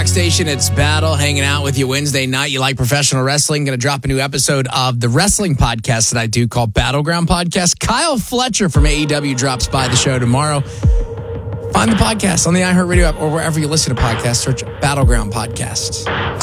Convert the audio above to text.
Rock Station. It's Battle, hanging out with you Wednesday night. You like professional wrestling? Going to drop a new episode of the wrestling podcast that I do called Battleground Podcast. Kyle Fletcher from AEW drops by the show tomorrow. Find the podcast on the iHeartRadio app or wherever you listen to podcasts. Search Battleground Podcast.